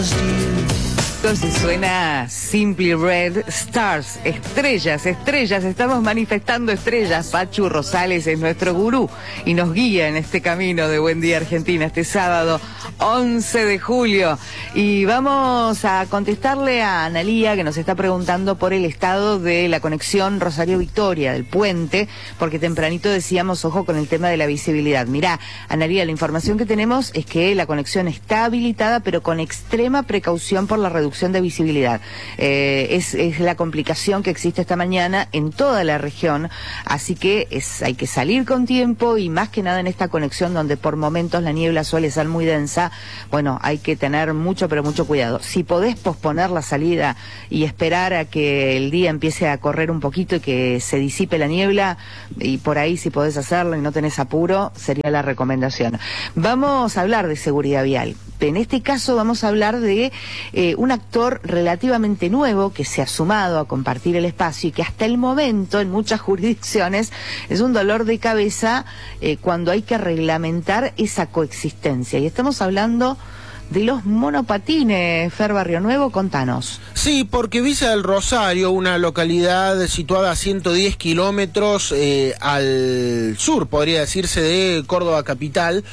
Entonces suena Simply Red Stars, estrellas, estrellas, estamos manifestando estrellas. Pachu Rosales es nuestro gurú y nos guía en este camino de Buen Día Argentina este sábado 11 de julio. Y vamos a contestarle a Analía, que nos está preguntando por el estado de la conexión Rosario-Victoria, del puente, porque tempranito decíamos, ojo con el tema de la visibilidad. Mirá, Analía, la información que tenemos es que la conexión está habilitada, pero con extrema precaución por la reducción de visibilidad. Es la complicación que existe esta mañana en toda la región, así que hay que salir con tiempo y más que nada en esta conexión donde por momentos la niebla suele ser muy densa. Bueno, hay que tener mucho, pero mucho cuidado. Si podés posponer la salida y esperar a que el día empiece a correr un poquito y que se disipe la niebla, y por ahí si podés hacerlo y no tenés apuro, sería la recomendación. Vamos a hablar de seguridad vial. En este caso vamos a hablar de un actor relativamente nuevo que se ha sumado a compartir el espacio y que hasta el momento en muchas jurisdicciones es un dolor de cabeza cuando hay que reglamentar esa coexistencia. Y estamos hablando de los monopatines. Fer Barrio Nuevo, contanos. Sí, porque Villa del Rosario, una localidad situada a 110 kilómetros al sur, podría decirse, de Córdoba capital,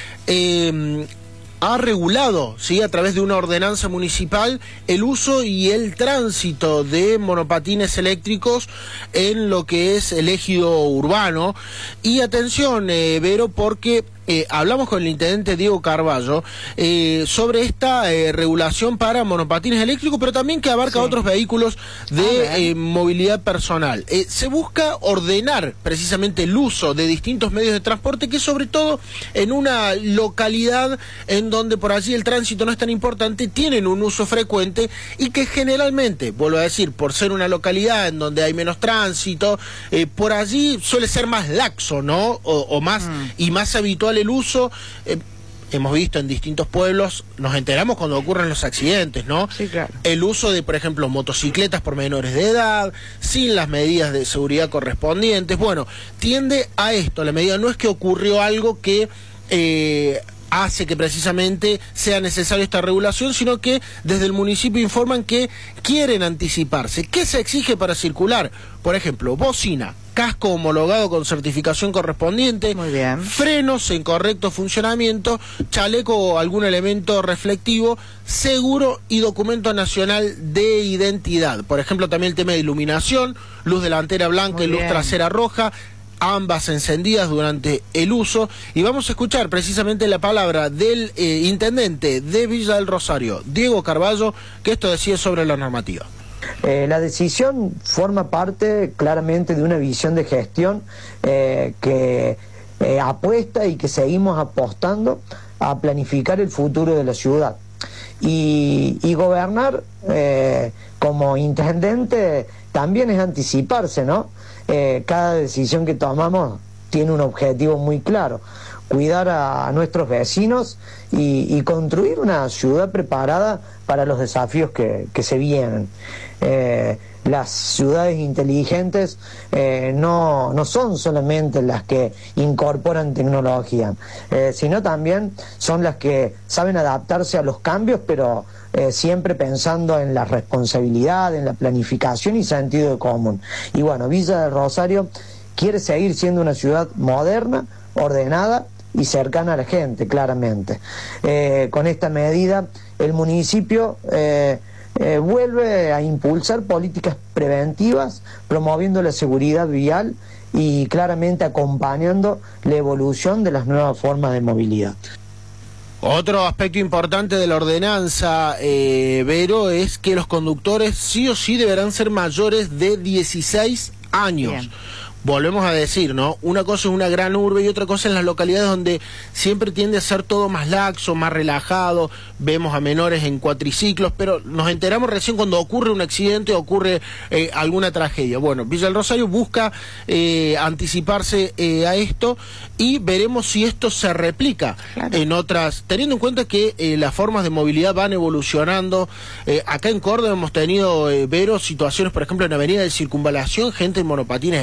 ha regulado, ¿sí?, a través de una ordenanza municipal, el uso y el tránsito de monopatines eléctricos en lo que es el ejido urbano. Y atención, Vero, porque hablamos con el intendente Diego Carballo sobre esta regulación para monopatines eléctricos, pero también que abarca otros vehículos de movilidad personal. Se busca ordenar precisamente el uso de distintos medios de transporte, que sobre todo en una localidad en donde por allí el tránsito no es tan importante, tienen un uso frecuente y que generalmente, vuelvo a decir, por ser una localidad en donde hay menos tránsito, por allí suele ser más laxo, ¿no? O más y más habitual el uso. Hemos visto en distintos pueblos, nos enteramos cuando ocurren los accidentes, ¿no? Sí, claro. El uso de, por ejemplo, motocicletas por menores de edad, sin las medidas de seguridad correspondientes. Bueno, tiende a esto, la medida no es que ocurrió algo que hace que precisamente sea necesaria esta regulación, sino que desde el municipio informan que quieren anticiparse. ¿Qué se exige para circular? Por ejemplo, bocina, casco homologado con certificación correspondiente, muy bien, frenos en correcto funcionamiento, chaleco o algún elemento reflectivo, seguro y documento nacional de identidad. Por ejemplo, también el tema de iluminación, luz delantera blanca y luz trasera roja, ambas encendidas durante el uso. Y vamos a escuchar precisamente la palabra del intendente de Villa del Rosario, Diego Carballo, que esto decía sobre la normativa. La decisión forma parte claramente de una visión de gestión que apuesta y que seguimos apostando a planificar el futuro de la ciudad. Y gobernar como intendente también es anticiparse, ¿no? Cada decisión que tomamos tiene un objetivo muy claro: cuidar a nuestros vecinos y construir una ciudad preparada para los desafíos que se vienen. Las ciudades inteligentes no son solamente las que incorporan tecnología, sino también son las que saben adaptarse a los cambios, pero siempre pensando en la responsabilidad, en la planificación y sentido de común. Y bueno, Villa del Rosario quiere seguir siendo una ciudad moderna, ordenada y cercana a la gente, claramente. Con esta medida, el municipio vuelve a impulsar políticas preventivas, promoviendo la seguridad vial y claramente acompañando la evolución de las nuevas formas de movilidad. Otro aspecto importante de la ordenanza, Vero, es que los conductores sí o sí deberán ser mayores de 16 años. Bien. Volvemos a decir, ¿no? Una cosa es una gran urbe y otra cosa en las localidades donde siempre tiende a ser todo más laxo, más relajado. Vemos a menores en cuatriciclos, pero nos enteramos recién cuando ocurre un accidente o ocurre alguna tragedia. Bueno, Villa del Rosario busca anticiparse a esto y veremos si esto se replica en otras, teniendo en cuenta que las formas de movilidad van evolucionando. Acá en Córdoba hemos tenido, Vero, situaciones, por ejemplo, en Avenida de Circunvalación, gente en monopatines eléctricos,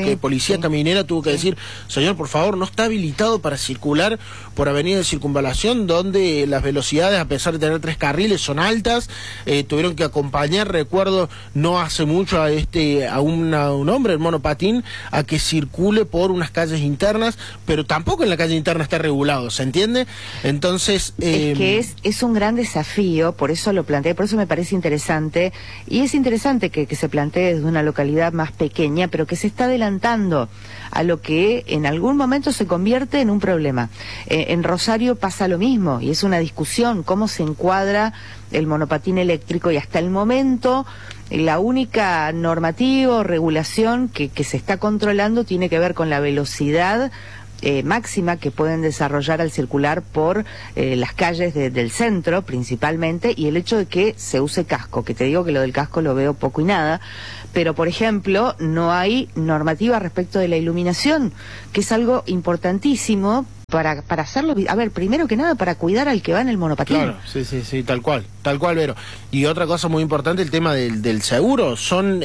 que Policía Caminera tuvo que decir, señor, por favor, no está habilitado para circular por Avenida de Circunvalación, donde las velocidades, a pesar de tener 3 carriles, son altas. Tuvieron que acompañar, recuerdo, no hace mucho a un hombre en monopatín a que circule por unas calles internas, pero tampoco en la calle interna está regulado, ¿se entiende? Entonces... es que es un gran desafío, por eso lo planteé, por eso me parece interesante, y es interesante que se plantee desde una localidad más pequeña, pero que se está adelantando a lo que en algún momento se convierte en un problema. En Rosario pasa lo mismo, y es una discusión, cómo se encuadra el monopatín eléctrico, y hasta el momento la única normativa o regulación que se está controlando tiene que ver con la velocidad máxima que pueden desarrollar al circular por las calles del centro principalmente, y el hecho de que se use casco, que te digo que lo del casco lo veo poco y nada, pero por ejemplo no hay normativa respecto de la iluminación, que es algo importantísimo para hacerlo, a ver, primero que nada para cuidar al que va en el monopatín. Claro, sí, tal cual, Vero. Y otra cosa muy importante, el tema del seguro. Son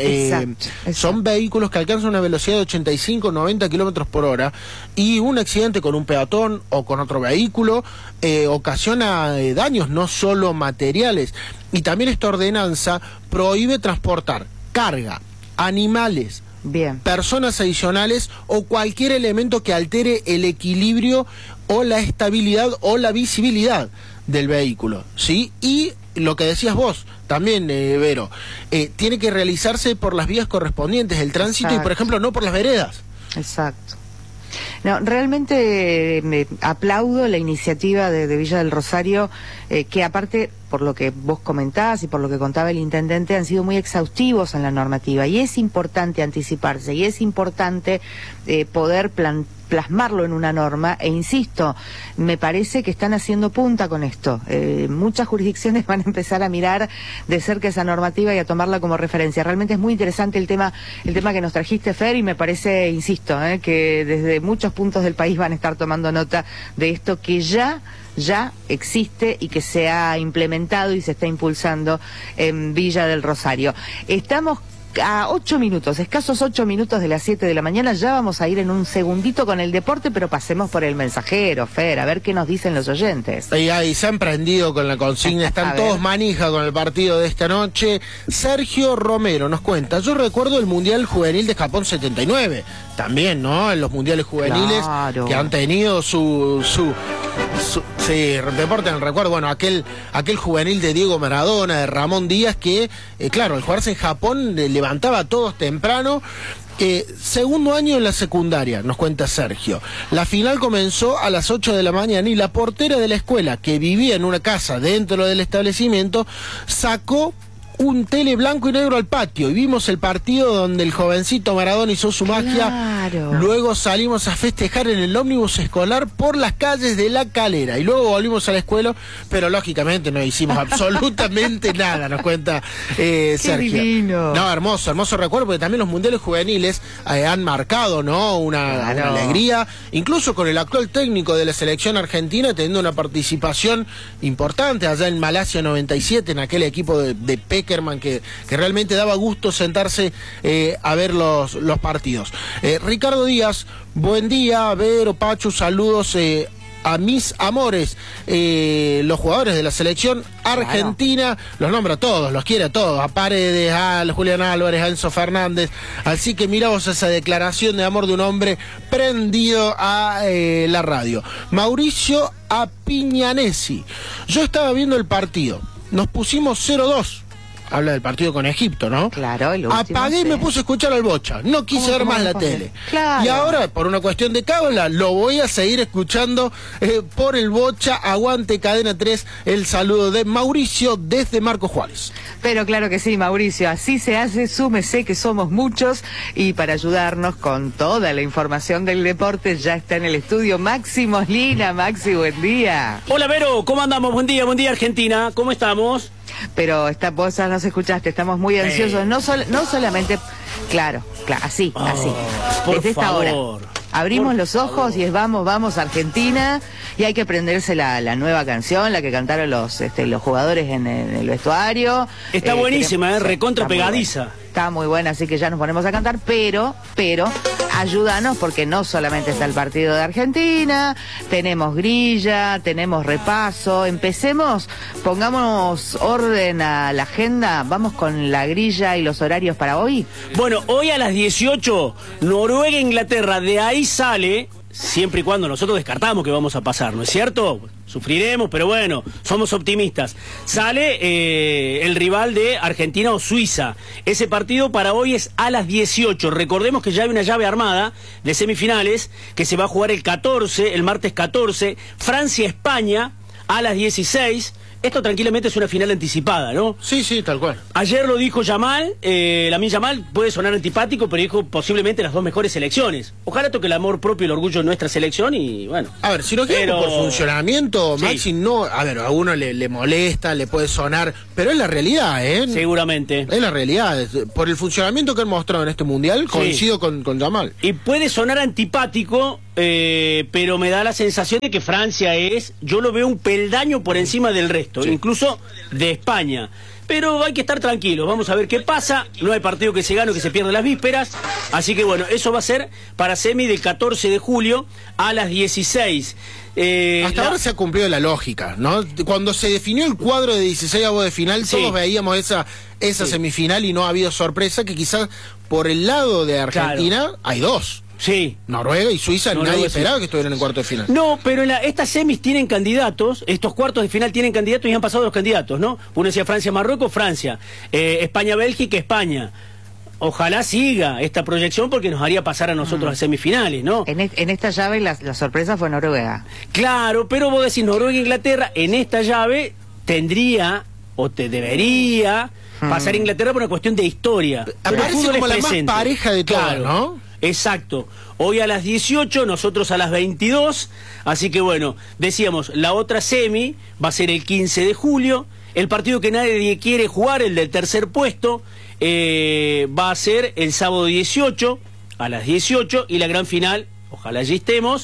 son vehículos que alcanzan una velocidad de 85, 90 kilómetros por hora, y un accidente con un peatón o con otro vehículo ocasiona daños, no solo materiales. Y también esta ordenanza prohíbe transportar carga, animales, personas adicionales o cualquier elemento que altere el equilibrio o la estabilidad o la visibilidad del vehículo, ¿sí? Y lo que decías vos también, Vero, tiene que realizarse por las vías correspondientes, el tránsito. Exacto. Y por ejemplo no por las veredas. Exacto. No, realmente me aplaudo la iniciativa de Villa del Rosario, que aparte, por lo que vos comentás y por lo que contaba el intendente, han sido muy exhaustivos en la normativa, y es importante anticiparse, y es importante poder plasmarlo en una norma, e insisto, me parece que están haciendo punta con esto. Muchas jurisdicciones van a empezar a mirar de cerca esa normativa y a tomarla como referencia. Realmente es muy interesante el tema que nos trajiste, Fer, y me parece, insisto, que desde muchos puntos del país van a estar tomando nota de esto que ya existe y que se ha implementado y se está impulsando en Villa del Rosario. Estamos a 8 minutos, escasos 8 minutos de las 7 de la mañana. Ya vamos a ir en un segundito con el deporte, pero pasemos por el mensajero, Fer, a ver qué nos dicen los oyentes. Y se han prendido con la consigna, están todos manija con el partido de esta noche. Sergio Romero nos cuenta, yo recuerdo el Mundial Juvenil de Japón 79, también, ¿no? En los mundiales juveniles, claro, que han tenido su deporte en el recuerdo, bueno, aquel juvenil de Diego Maradona, de Ramón Díaz, que, claro, al jugarse en Japón levantaba a todos temprano. Segundo año en la secundaria, nos cuenta Sergio. La final comenzó a las 8 de la mañana y la portera de la escuela, que vivía en una casa dentro del establecimiento, sacó un tele blanco y negro al patio y vimos el partido donde el jovencito Maradona hizo su magia. Luego salimos a festejar en el ómnibus escolar por las calles de La Calera y luego volvimos a la escuela, pero lógicamente no hicimos absolutamente nada, nos cuenta Sergio. Divino. No, hermoso recuerdo, porque también los mundiales juveniles han marcado, ¿no? Una alegría, incluso con el actual técnico de la selección argentina teniendo una participación importante allá en Malasia 97, en aquel equipo de Peckerman que realmente daba gusto sentarse a ver los partidos. Ricardo Díaz, buen día, Vero, Pachu, saludos a mis amores, los jugadores de la selección argentina, los nombra a todos, los quiere a todos, a Paredes, a Julián Álvarez, a Enzo Fernández, así que miramos esa declaración de amor de un hombre prendido a la radio. Mauricio Apiñanesi, yo estaba viendo el partido, nos pusimos 0-2. Habla del partido con Egipto, ¿no? Claro, apagué y me puse a escuchar al Bocha. No quise ver más la tele. Claro. Y ahora, por una cuestión de cábala, lo voy a seguir escuchando por el Bocha. Aguante Cadena 3. El saludo de Mauricio desde Marco Juárez. Pero claro que sí, Mauricio. Así se hace. Súmese que somos muchos. Y para ayudarnos con toda la información del deporte, ya está en el estudio Máximo Lina. Maxi, buen día. Hola, Vero. ¿Cómo andamos? Buen día, Argentina. ¿Cómo estamos? Pero vos ya nos escuchaste, estamos muy ansiosos, no solamente, claro, así, desde esta hora. Abrimos los ojos y es vamos Argentina, y hay que aprenderse la nueva canción, la que cantaron los jugadores en el vestuario. Está buenísima, recontra pegadiza. Está muy buena, así que ya nos ponemos a cantar, pero ayúdanos, porque no solamente está el partido de Argentina, tenemos grilla, tenemos repaso. Empecemos, pongamos orden a la agenda, vamos con la grilla y los horarios para hoy. Bueno, hoy a las 18, Noruega-Inglaterra, de ahí sale, siempre y cuando nosotros descartamos que vamos a pasar, ¿no es cierto? Sufriremos, pero bueno, somos optimistas. Sale el rival de Argentina o Suiza. Ese partido para hoy es a las 18. Recordemos que ya hay una llave armada de semifinales que se va a jugar el martes 14, Francia-España a las 16. Esto tranquilamente es una final anticipada, ¿no? Sí, sí, tal cual. Ayer lo dijo Yamal, Lamine Yamal puede sonar antipático, pero dijo posiblemente las dos mejores selecciones. Ojalá toque el amor propio y el orgullo de nuestra selección y bueno. A ver, si no queremos por funcionamiento, sí. Maxi, no, a ver, a uno le molesta, le puede sonar, pero es la realidad, ¿eh? Seguramente. Es la realidad. Por el funcionamiento que han mostrado en este mundial, coincido sí. con Yamal. Y puede sonar antipático, pero me da la sensación de que Francia yo lo veo un peldaño por encima del resto, sí. Incluso de España. Pero hay que estar tranquilos, vamos a ver qué pasa. No hay partido que se gane o que se pierda las vísperas. Así que bueno, eso va a ser para semi del 14 de julio a las 16. Hasta ahora se ha cumplido la lógica, ¿no? Cuando se definió el cuadro de 16avos de final, sí. Todos veíamos esa sí. Semifinal y no ha habido sorpresa, que quizás por el lado de Argentina claro. Hay dos. Sí. Noruega y Suiza, nadie esperaba que estuvieran en cuarto de final. No, pero estas semis tienen candidatos, estos cuartos de final tienen candidatos y han pasado los candidatos, ¿no? Uno decía Francia-Marruecos, Francia. España-Bélgica, España. Ojalá siga esta proyección porque nos haría pasar a nosotros a semifinales, ¿no? En esta llave la sorpresa fue Noruega. Claro, pero vos decís Noruega-Inglaterra, en esta llave tendría o te debería pasar a Inglaterra por una cuestión de historia. Aparece como la más pareja de todas, claro, ¿no? Exacto. Hoy a las 18, nosotros a las 22. Así que bueno, decíamos, la otra semi va a ser el 15 de julio. El partido que nadie quiere jugar, el del tercer puesto, va a ser el sábado 18 a las 18. Y la gran final, ojalá allí estemos,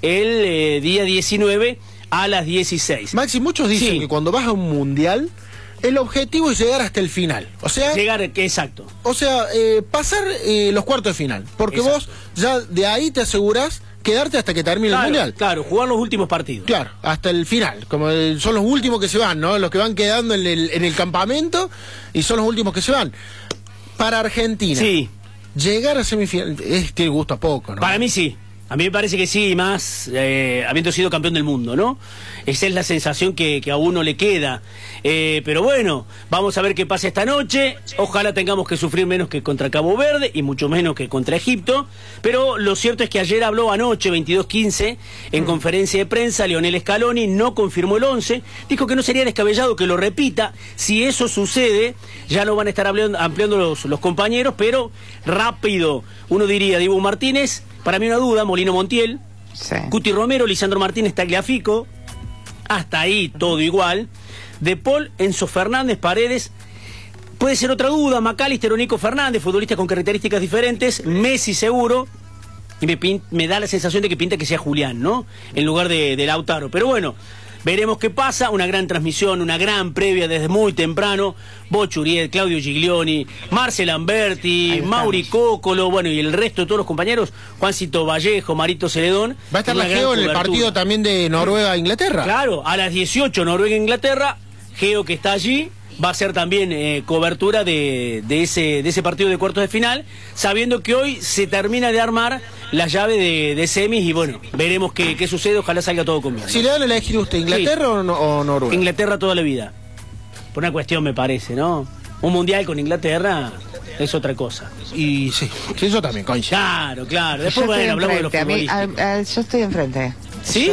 el día 19 a las 16. Maxi, muchos dicen que cuando vas a un mundial, el objetivo es llegar hasta el final. O sea, exacto. O sea, pasar los cuartos de final. Porque exacto. Vos ya de ahí te asegurás quedarte hasta que termine el mundial. Claro, jugar los últimos partidos. Claro, hasta el final. Como son los últimos que se van, ¿no? Los que van quedando en el campamento y son los últimos que se van. Para Argentina, sí. Llegar a semifinal tiene gusto a poco, ¿no? Para mí sí. A mí me parece que sí, más habiendo sido campeón del mundo, ¿no? Esa es la sensación que a uno le queda. Pero bueno, vamos a ver qué pasa esta noche. Ojalá tengamos que sufrir menos que contra Cabo Verde y mucho menos que contra Egipto. Pero lo cierto es que ayer habló anoche, 22:15, en conferencia de prensa, Lionel Scaloni no confirmó el 11. Dijo que no sería descabellado que lo repita. Si eso sucede, ya lo van a estar ampliando los compañeros, pero rápido. Uno diría Dibu Martínez. Para mí una duda, Molino Montiel, sí. Cuti Romero, Lisandro Martínez, Tagliafico, hasta ahí todo igual. De Paul, Enzo Fernández, Paredes, puede ser otra duda, McAllister o Nico Fernández, futbolistas con características diferentes, Messi seguro, y me da la sensación de que pinta que sea Julián, ¿no? En lugar de Lautaro, pero bueno, veremos qué pasa. Una gran transmisión, una gran previa desde muy temprano. Bocho Uriel, Claudio Giglioni, Marcel Lamberti, Mauri Cócolo, bueno, y el resto de todos los compañeros, Juancito Vallejo, Marito Celedón. Va a estar la Geo en el partido también de Noruega-Inglaterra. Claro, a las 18 Noruega-Inglaterra, Geo que está allí. Va a ser también cobertura de ese partido de cuartos de final, sabiendo que hoy se termina de armar la llave de semis y bueno, veremos qué sucede, ojalá salga todo con bien. Si le dan a elegir usted, ¿Inglaterra o Noruega? Inglaterra toda la vida, por una cuestión me parece, ¿no? Un mundial con Inglaterra es otra cosa. Y sí, eso también, coincide. Claro, después bueno, hablamos de los futbolistas. Yo estoy enfrente. ¿Sí?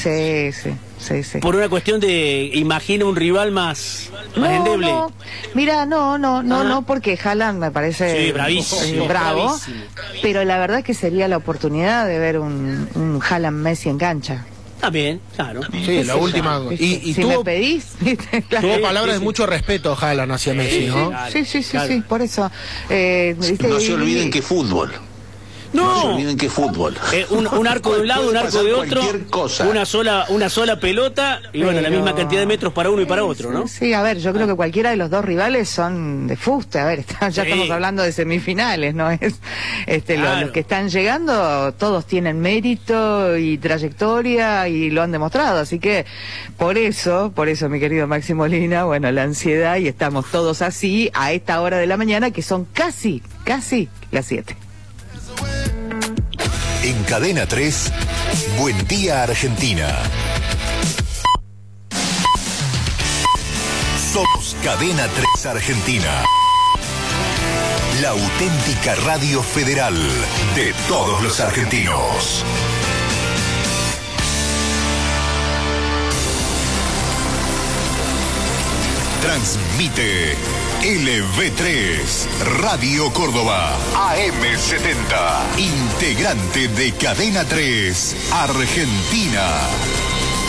Sí. Por una cuestión de, imagina un rival más endeble. No. Mira, no, porque Haaland me parece bravísimo, bravo, pero la verdad que sería la oportunidad de ver un Haaland Messi en cancha. Está bien, claro. Sí, la última. Y si me pedís, tuvo palabras de mucho respeto Haaland hacia Messi, ¿no? Sí, por eso. No se olviden que fútbol. No se olviden que es fútbol. Un arco de un lado, un arco de otro, cosa. una sola pelota y bueno, la misma cantidad de metros para uno y para otro, ¿no? Sí, a ver, yo creo que cualquiera de los dos rivales son de fuste. A ver, ya estamos hablando de semifinales, ¿no? Claro. Los que están llegando, todos tienen mérito y trayectoria y lo han demostrado. Así que por eso, mi querido Maxi Molina, bueno, la ansiedad, y estamos todos así a esta hora de la mañana, que son casi las 7. En Cadena 3, Buen Día Argentina. Somos Cadena 3 Argentina. La auténtica radio federal de todos los argentinos. Transmite LV3, Radio Córdoba, AM70, integrante de Cadena 3, Argentina.